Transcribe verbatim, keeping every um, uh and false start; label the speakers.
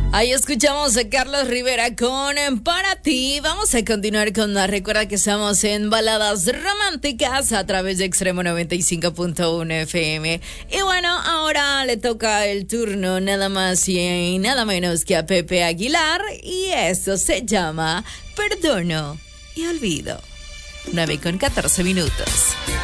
Speaker 1: Ahí escuchamos a Carlos Rivera con Para Ti. Vamos a continuar con la recuerda que estamos en baladas románticas a través de Extremo noventa y cinco punto uno F M. Y bueno, ahora le toca el turno nada más y nada menos que a Pepe Aguilar. Y esto se llama Perdono y Olvido. nueve con catorce minutos.